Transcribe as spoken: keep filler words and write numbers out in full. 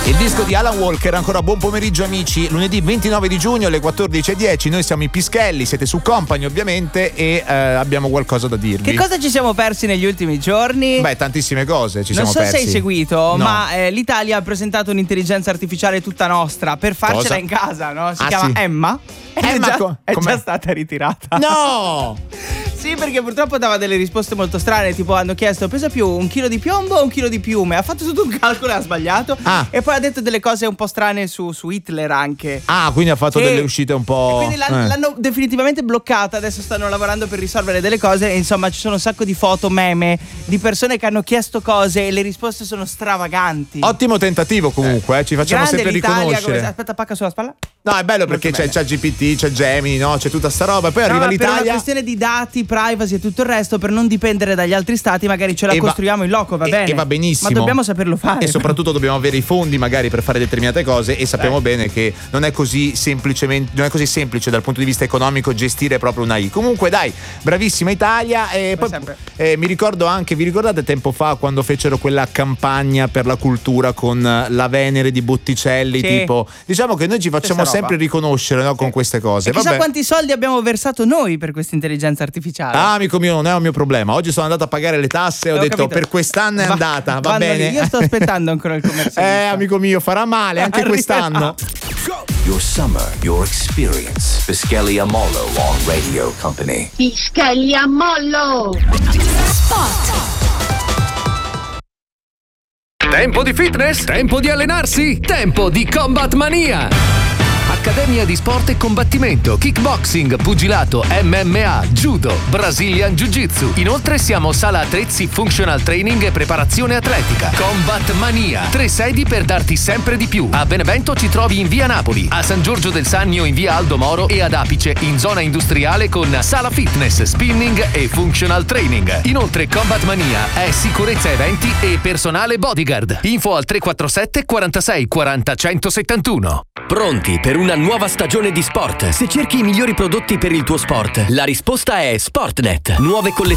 Il disco di Alan Walker. Ancora buon pomeriggio amici, lunedì ventinove di giugno alle quattordici e dieci, noi siamo i Pischelli, siete su Company ovviamente e eh, abbiamo qualcosa da dirvi. Che cosa ci siamo persi negli ultimi giorni? Beh, tantissime cose ci non siamo so persi. se hai seguito, No. ma eh, l'Italia ha presentato un'intelligenza artificiale tutta nostra per farcela Cosa? in casa, no? Si Ah, chiama sì. Emma. Ed Emma è, già, co- è com'è? già stata ritirata. No! Sì, perché purtroppo dava delle risposte molto strane. Tipo hanno chiesto: pesa più un chilo di piombo o un chilo di piume? Ha fatto tutto un calcolo e ha sbagliato. Ah. E poi ha detto delle cose un po' strane su, su Hitler anche. Ah, quindi ha fatto Che- delle uscite un po'. E quindi l'hanno, eh. l'hanno definitivamente bloccata. Adesso stanno lavorando per risolvere delle cose. E insomma, ci sono un sacco di foto, meme di persone che hanno chiesto cose e le risposte sono stravaganti. Ottimo tentativo comunque, eh, ci facciamo Grande sempre l'Italia, riconoscere. come- Aspetta, pacca sulla spalla. No, è bello perché c'è, Molto c'è G P T, c'è Gemini, no? C'è tutta sta roba. Poi No, arriva ma per una l'Italia. questione di dati, privacy e tutto il resto, per non dipendere dagli altri stati, magari ce la E va- costruiamo in loco, va e- bene. e va benissimo. Ma dobbiamo saperlo fare. E soprattutto dobbiamo avere i fondi magari per fare determinate cose e sappiamo Eh. bene che non è così semplicemente non è così semplice dal punto di vista economico gestire proprio una I. Comunque dai, bravissima Italia e poi sempre. eh, mi ricordo anche, vi ricordate tempo fa quando fecero quella campagna per la cultura con eh, la Venere di Botticelli, Sì. tipo, diciamo che noi ci facciamo Stessa roba. sempre riconoscere, no, con queste cose. E chissà Vabbè. quanti soldi abbiamo versato noi per questa intelligenza artificiale. Ah, amico mio, non è un mio problema. Oggi sono andato a pagare le tasse e ho Ho detto capito. per quest'anno è Va- andata, va vanno bene. lì. Io sto aspettando ancora il commercialista. Eh, amico mio, farà male anche Arriverà. quest'anno. Your summer, your experience. Pischelli Amollo on Radio Company. Pischelli a mollo! Tempo di fitness? Tempo di allenarsi? Tempo di Combat Mania! Accademia di sport e combattimento, kickboxing, pugilato, M M A, judo, Brazilian Jiu-Jitsu. Inoltre siamo sala attrezzi, functional training e preparazione atletica. Combat Mania. Tre sedi per darti sempre di più. A Benevento ci trovi in via Napoli, a San Giorgio del Sannio in via Aldo Moro e ad Apice in zona industriale con sala fitness, spinning e functional training. Inoltre Combat Mania è sicurezza eventi e personale bodyguard. Info al tre quattro sette quarantasei quaranta centosettantuno. Pronti per una nuova stagione di sport? Se cerchi i migliori prodotti per il tuo sport, la risposta è Sportnet. Nuove collezioni